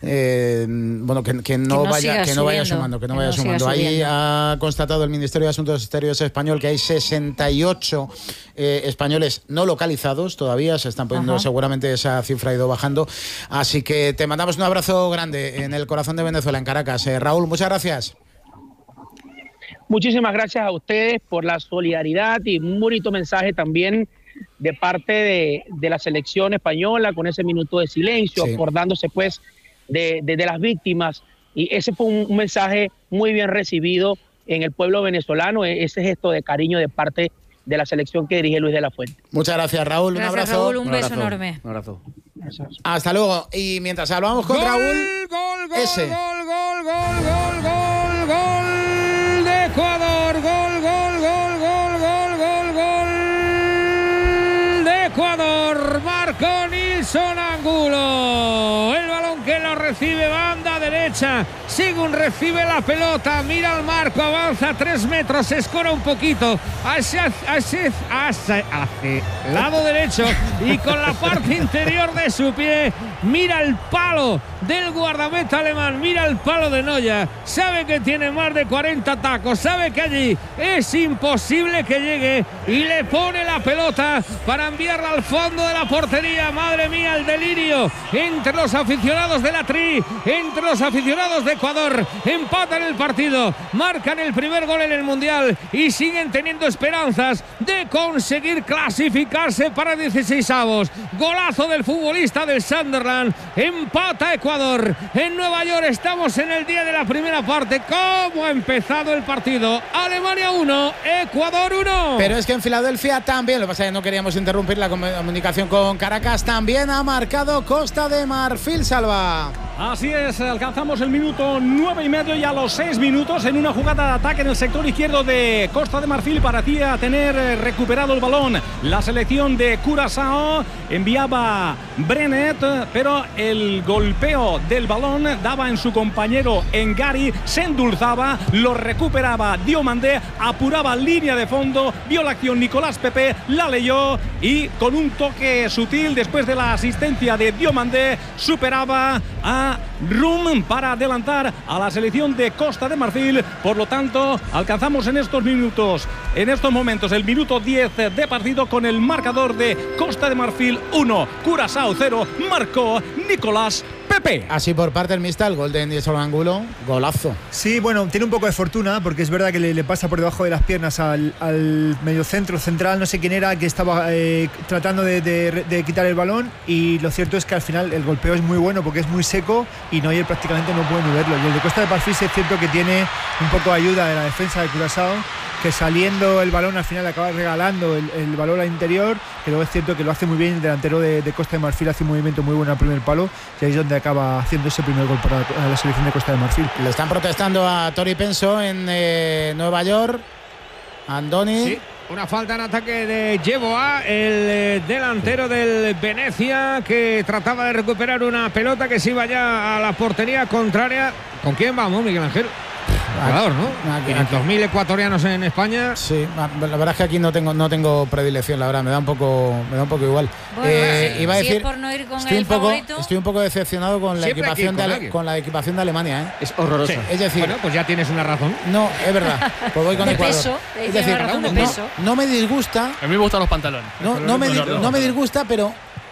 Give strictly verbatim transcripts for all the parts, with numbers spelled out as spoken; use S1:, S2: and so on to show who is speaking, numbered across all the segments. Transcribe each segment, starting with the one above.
S1: eh, bueno, que, que, no,
S2: que no
S1: vaya, que no vaya
S2: subiendo,
S1: sumando, que no
S2: que
S1: vaya
S2: no
S1: sumando. Ahí ha constatado el Ministerio de Asuntos Exteriores español que hay sesenta y ocho eh, españoles no localizados todavía, se están poniendo,
S2: Ajá.
S1: seguramente esa cifra ha ido bajando, así que te mandamos un abrazo grande en el corazón de Venezuela, en Caracas. Eh, Raúl, muchas gracias.
S3: Muchísimas gracias a ustedes por la solidaridad y un bonito mensaje también de parte de, de la selección española con ese minuto de silencio,
S1: sí.
S3: acordándose pues de, de, de las víctimas, y ese fue un, un mensaje muy bien recibido en el pueblo venezolano, ese gesto de cariño de parte de la selección que dirige Luis de la Fuente.
S1: Muchas gracias, Raúl.
S2: Gracias,
S1: un abrazo.
S2: Raúl, un,
S4: Un
S2: beso
S4: abrazo.
S2: enorme.
S4: Un abrazo.
S1: Hasta luego. Y mientras hablamos con
S5: gol,
S1: Raúl,
S5: gol, gol,
S1: ese.
S5: gol, gol, gol, gol, gol, gol de Ecuador, gol, gol, gol, gol, gol, gol, gol de Ecuador, marcó Nilson Angulo, el balón que lo recibe banda derecha, Sigun recibe la pelota, mira al marco, avanza tres metros, se escora un poquito hacia, hacia, hacia, hacia lado derecho y con la parte interior de su pie mira el palo del guardameta alemán, mira el palo de Neuer, sabe que tiene más de cuarenta tacos, sabe que allí es imposible que llegue y le pone la pelota para enviarla al fondo de la portería. Madre mía, el delirio entre los aficionados de la Tri, entre los aficionados de Ecuador. Empatan el partido, marcan el primer gol en el Mundial y siguen teniendo esperanzas de conseguir clasificarse para dieciseisavos. Golazo del futbolista del Sunderland, empata Ecuador en Nueva York. Estamos en el día de la primera parte. ¿Cómo ha empezado el partido? Alemania uno, Ecuador uno.
S1: Pero es que en Filadelfia también, lo que pasa es que no queríamos interrumpir la comunicación con Caracas, también ha marcado Costa de Marfil, Salva.
S6: Así es, alcanzamos el minuto nueve y medio y a los seis minutos en una jugada de ataque en el sector izquierdo de Costa de Marfil parecía tener recuperado el balón. La selección de Curazao enviaba Brenet, pero el golpeo del balón daba en su compañero Engari, se endulzaba, lo recuperaba Diomandé, apuraba línea de fondo, vio la acción Nicolás Pepe, la leyó y con un toque sutil después de la asistencia de Diomandé superaba a Rum para adelantar a la selección de Costa de Marfil. Por lo tanto, alcanzamos en estos minutos, en estos momentos, el minuto diez de partido con el marcador de Costa de Marfil uno, Curazao cero, marcó Nicolás Pepe.
S1: Así por parte del Mista, el gol de Nilson Angulo, golazo.
S7: Sí, bueno, tiene un poco de fortuna porque es verdad que le, le pasa por debajo de las piernas al, al mediocentro central, no sé quién era, que estaba eh, tratando de, de, de quitar el balón, y lo cierto es que al final el golpeo es muy bueno porque es muy seco y Neuer prácticamente no puede ni verlo. Y el de Costa de Marfil sí es cierto que tiene un poco de ayuda de la defensa de Curazao, que saliendo el balón al final acaba regalando el, el balón al interior, pero es cierto que lo hace muy bien el delantero de, de Costa de Marfil, hace un movimiento muy bueno al primer palo y ahí es donde acaba haciendo ese primer gol para la, la selección de Costa de Marfil.
S1: Le están protestando a Tori Penso en eh, Nueva York. Andoni.
S5: Sí. Una falta en ataque de Yeboah, el eh, delantero del Venecia, que trataba de recuperar una pelota que se iba ya a la portería contraria. ¿Con quién vamos, Miguel Ángel? Ecuador, ¿no? quinientos mil ecuatorianos en España.
S1: Sí, la verdad es que aquí no tengo no tengo predilección, la verdad, me da un poco me da un poco igual.
S2: Bueno,
S1: eh,
S2: si,
S1: iba a
S2: si
S1: decir,
S2: es por no ir con
S1: estoy
S2: el
S1: un poco
S2: favorito.
S1: estoy un poco decepcionado con la
S5: Siempre
S1: equipación
S5: hay que ir
S1: de
S5: con
S1: Ale,
S5: alguien.
S1: con la equipación de Alemania, ¿eh?
S4: Es horroroso.
S1: Sí, es decir,
S5: Bueno, pues ya tienes una razón.
S1: no, es verdad. Pues voy con
S2: De
S1: Ecuador.
S2: peso,
S1: Es
S2: tiene
S1: decir,
S2: razón, de
S1: no,
S2: peso.
S1: no me disgusta,
S8: A mí me gustan los pantalones.
S1: no, no me di- no me disgusta, pero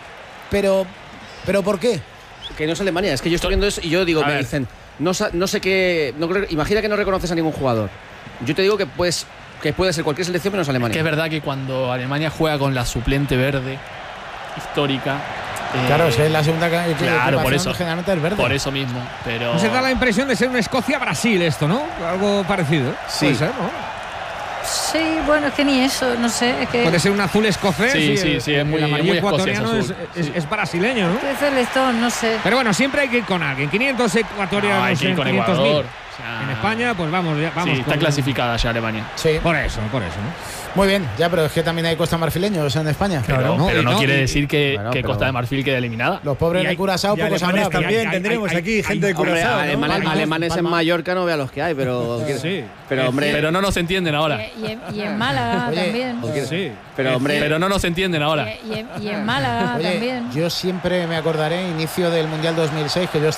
S1: pero pero ¿por qué?
S4: Que no es Alemania, es que yo estoy viendo eso y yo digo,
S8: A
S4: me
S8: ver.
S4: dicen, no, sa- no sé qué, no creo- imagina que no reconoces a ningún jugador. Yo te digo que puedes, que puede ser cualquier selección menos Alemania.
S8: Que es verdad que cuando Alemania juega con la suplente verde histórica. eh,
S1: Claro, es que es la segunda ca-
S8: Claro,
S1: equipación
S8: por eso.
S1: generalmente es verde.
S8: Por eso mismo. Pero.
S5: No se da la impresión de ser un Escocia-Brasil esto, ¿no? Algo parecido.
S4: Sí.
S5: Puede ser, ¿no?
S2: Sí, bueno, es que ni eso, no sé. Es que
S5: Puede ser un azul escocés.
S8: Sí,
S5: y
S8: sí,
S5: el,
S8: sí, es muy-
S5: el amarillo
S8: muy escocés
S5: ecuatoriano es,
S8: azul.
S5: es-
S8: Sí.
S5: es brasileño, ¿no?
S2: es el listón, no sé.
S5: Pero bueno, siempre hay que ir con alguien. quinientos ecuatorianos
S8: No, hay que ir
S5: en
S8: con
S5: quinientos mil.
S8: Ecuador. O sea,
S5: En España, pues vamos, ya, vamos.
S8: Sí, está
S5: con-
S8: clasificada ya Alemania.
S1: Sí.
S5: Por eso, por eso, ¿no?
S1: Muy bien, ya, pero es que también hay costa marfileños en España.
S8: Pero
S5: no,
S8: pero
S5: y
S8: no,
S5: no,
S8: quiere
S5: y-
S8: decir que,
S4: Bueno,
S8: que
S4: pero-
S8: Costa de Marfil quede eliminada.
S1: Los pobres
S5: Y hay-
S1: de Curazao
S7: y
S1: poco
S7: alemanes
S1: sabrán.
S7: también,
S5: hay- hay-
S7: tendremos
S5: hay-
S7: aquí
S5: hay-
S7: gente de
S4: Hombre,
S7: Curazao, ¿no?
S4: alemanes,
S1: Palma,
S4: alemanes en
S1: Palma.
S4: Mallorca no vea los que hay, pero
S5: Sí.
S4: pero hombre,
S8: Pero no nos entienden ahora.
S2: Y, y en, y en Málaga
S1: Oye,
S2: también.
S5: Sí.
S4: pero hombre,
S8: Pero no nos entienden ahora.
S2: Y, y en, y en Málaga
S1: Oye,
S2: también.
S1: yo siempre me acordaré, inicio del Mundial dos mil seis, que yo estaba